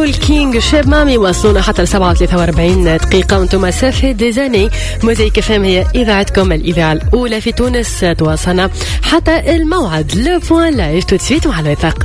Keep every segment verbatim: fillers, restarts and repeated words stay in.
والكينج شاب مامي وصلونا حتى لسبعة وثلاثة وأربعين دقيقة وانتم سافي ديزاني. موزايك اف ام هي إذاعتكم الإذاعة الأولى في تونس. تواصلنا حتى الموعد لو بوان لايف تو سويت مع الوثاق.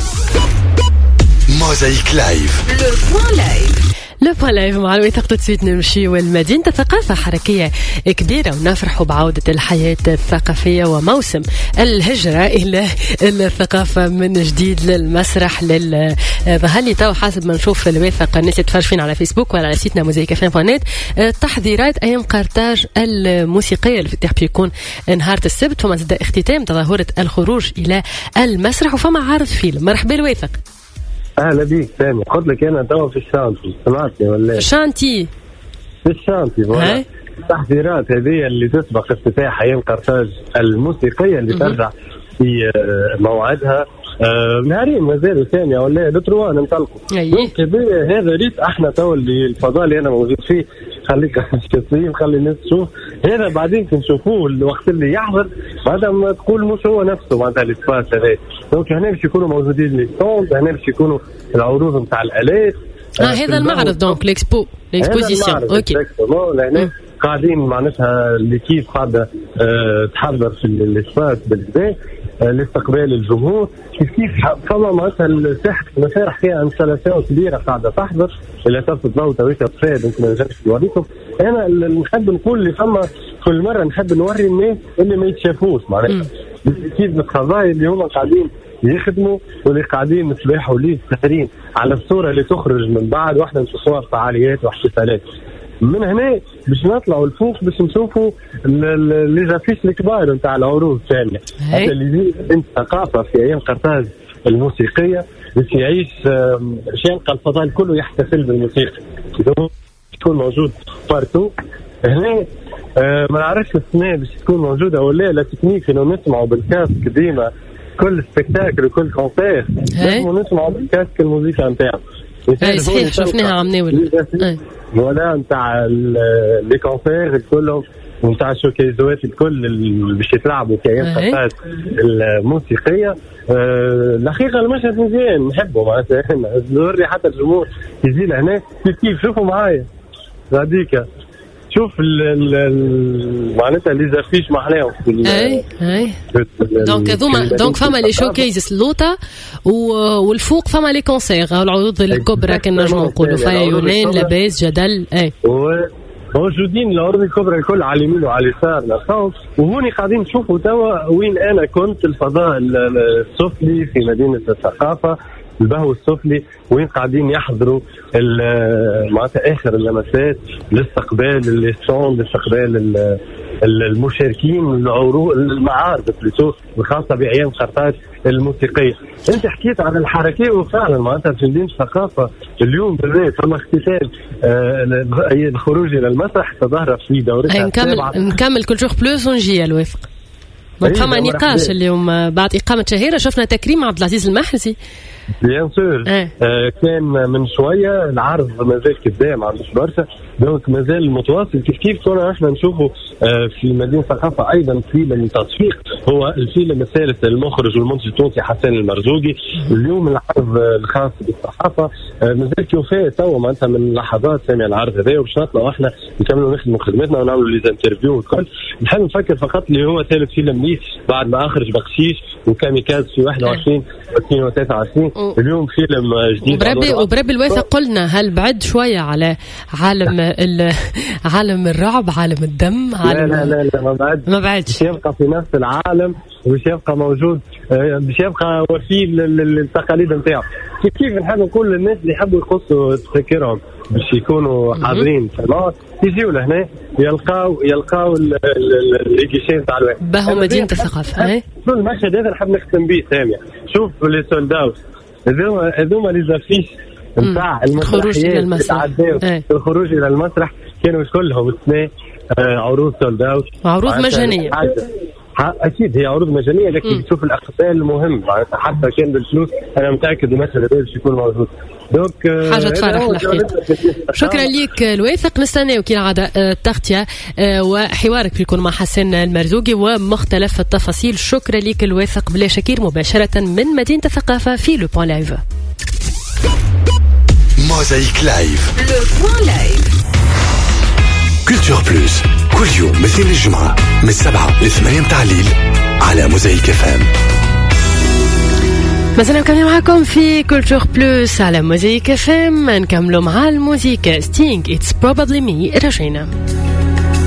موزايك لايف لو بوان لايف لو بوان لايف مع الوثاق تو سويت. نمشي والمدينة ثقافة حركية كبيرة ونفرح بعودة الحياة الثقافية وموسم الهجرة إلى الثقافة من جديد للمسرح لل ظهلي تو حسب ما نشوف الوثاق الناس تفرجين على فيسبوك ولا على سيتنا موزايك اف ام دوت نت. تحضيرات أيام قرطاج الموسيقية اللي يكون نهار السبت، فما زاد اختتام تظاهرة الخروج إلى المسرح وفما عرض فيلم. مرحبا الوثاق. اهلا بيك سامي. قلت لك انا توا في الشانتي، سمعتني ولا؟ شانتي في الشانتي فوالا. التحضيرات هذه اللي تسبق افتتاح ايام قرطاج الموسيقيه اللي ترجع في موعدها نهارين مازالوا ثانيه ولا لتروان ننطلقوا. دونك هذا ريت احنا تو اللي الفضاء اللي انا موجود فيه خليك شخصيا خلي الناس تشوف هذا بعدين كنشوفوه الوقت اللي يحضر بعد ما تقول مش هو نفسه معناتها الاسباس هذا. دونك هنا باش يكونوا موجودين لي ستوند، هنا باش يكونوا العروض نتاع الالات. اه هذا المعرض دونك ليكسبو ليكسبوزيسيون. اوكي لهنا قاعدين معناتها ليكيب قاعده أه تحضر في الاسباس بالكدا لاستقبال الجمهور. كيف كيف فما معناتها ساحه المسارح فيها انستالاسيون كبيره قاعده تحضر اللي تلفت ضوء تويتا تفاد يمكن ما نجمش نوريكم. انا نحب نقول اللي فما كل مره نحب نوري الناس اللي ما يتشافوش معناتها كيف القضايا اللي هما قاعدين يخدموا واللي قاعدين نتباحوا ليه سهرين على الصوره اللي تخرج من بعد واحده من صور فعاليات واحتفالات. من هنا باش نطلعوا الفوق باش نشوفوا لي زافيش الكبار نتاع العروض الثانيه. هذا اللي انت ثقافه في ايام قرطاج الموسيقيه باش يعيش باش يلقى الفضاء كله يحتفل بالموسيقى تكون موجود بارتو. هنا آه ما نعرفش السنه باش تكون موجوده ولا لا تكنيك انه نسمعوا بالكاسك ديما كل سبيكتاكل وكل كونسير لازم نسمعوا بالكاسك الموسيقى نتاعو. اي صحيح شفناها عم ناول ولا نتاع لي كونسير كلهم ونتاع الشوكيزوات الكل اللي باش يتلعبوا في ايام قرطاج الموسيقيه. أه الحقيقه المشهد مزيان نحبه معناتها نوري حتى الجمهور يجي لهنا كيف كيف شوفوا معايا غاديكا شوف معناتها لي زافيش محلاهم. اي اي دونك هذوما دونك فما لي شوكيز اللوطه والفوق فما لي كونسير العروض الكبرى كنا نجمو نقولوا فيها يونان لاباس جدل. اي موجودين العروض الكبرى الكل على اليمين وعلى اليسار نلقاهم. وهوني قاعدين نشوفوا توا وين انا كنت الفضاء السفلي في مدينه الثقافه البهو السفلي وين قاعدين يحضروا معناتها اخر اللمسات لاستقبال الستوند لاستقبال المشاركين العروض المعارض بلوتو الخاصه بايام قرطاج الموسيقيه. انت حكيت عن الحركه وفعلا معناتها في مدينه الثقافه اليوم بالذات فما اختتام آه الخروج الى المسرح تظاهر في دورتها. نكمل نكمل كل جوغ بلوس ونجي الوفق. فما نقاش اليوم بعد اقامه شهيره شفنا تكريم عبد العزيز المحرزي. بيان سور آه كان من شويه العرض مازال قدام عندوش برشا دونك مازال متواصل كيف كيف كنا احنا نشوفوا آه في مدينه الثقافه ايضا فيلم تصفيق هو الفيلم الثالث للمخرج والمنتج التونسي حسن المرزوقي. اليوم العرض الخاص بالصحافه آه مازال كيوفاه توا معناتها من لحظات سامع العرض هذا وباش نطلعوا احنا نكملوا نخدموا خدمتنا ونعملوا لي انترفيو والكل. نحب نفكر فقط اللي هو ثالث فيلم ليه بعد ما اخرج بقشيش وكاميكاز في واحد وعشرين واثنين وثلاثة وعشرين اليوم فيلم جديد. وبربي وبربي الوثق قلنا هل بعد شويه على عالم عالم الرعب عالم الدم عالم لا لا لا ما بعد ما بعدش يبقى في نفس العالم ومش يبقى موجود مش يبقى وفي التقاليد نتاعو. كيف كيف نحب نقول للناس اللي يحبوا يقصوا تفكيرهم باش يكونوا حاضرين فما يجيوا لهنا يلقاو يلقاو الكيشين تاع الواحد باهو مدينه الثقافه. كل المشهد هذا نحب نختم به سامي. شوف لي سولداوت هذوما هذوما لي زافيش نتاع الخروج الى المسرح الخروج الى المسرح كانوا كلهم اثنين عروض سولداوت عروض مجانيه. اكيد هي عروض مجانيه لكن تشوف الاقبال المهم حتى كان بالفلوس انا متاكد المشهد هذا باش يكون موجود. دونك حاجه تفرح الحقيقه. شكرا لك الوثق نستناو كي العاده التغطيه وحوارك بيكون مع حسن المرزوقي ومختلف التفاصيل. شكرا لك الوثق بلا شكير مباشره من مدينه الثقافه في لو بوان لايف. موزايك لايف. لو بوان لايف. كولتور بلوس كل يوم مثل الجمعة من السبعة لثمانية متاع الليل على موزايك اف ام. مازلنا مكملين معاكم في كولتور بلوس على موزايك اف ام. نكملوا مع الموسيقى ستينغ It's Probably Me. رجعنا.